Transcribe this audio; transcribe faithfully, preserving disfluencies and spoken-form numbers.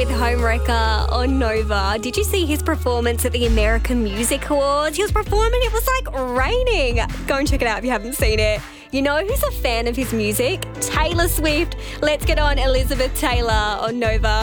with Homewrecker on Nova. Did you see his performance at the American Music Awards? He was performing, it was like raining. Go and check it out if you haven't seen it. You know who's a fan of his music? Taylor Swift. Let's get on Elizabeth Taylor on Nova.